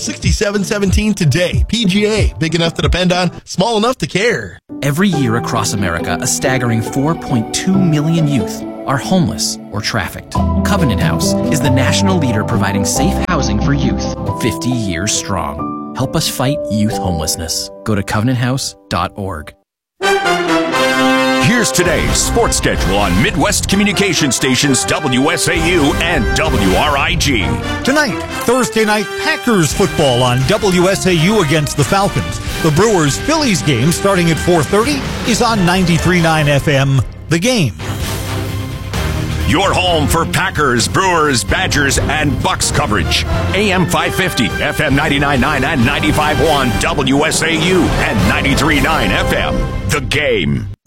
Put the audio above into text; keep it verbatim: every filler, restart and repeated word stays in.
sixty-seven seventeen today. P G A. Big enough to depend on, small enough to care. Every year across America, a staggering four point two million youth are homeless or trafficked. Covenant House is the national leader providing safe housing for youth, fifty years strong. Help us fight youth homelessness. Go to covenant house dot org. Here's today's sports schedule on Midwest Communication Stations W S A U and W R I G. Tonight, Thursday night Packers football on W S A U against the Falcons. The Brewers-Phillies game starting at four thirty is on ninety-three point nine F M. The Game. Your home for Packers, Brewers, Badgers, and Bucks coverage. A M five fifty, F M ninety-nine point nine and ninety-five point one W S A U and ninety-three point nine F M. The Game.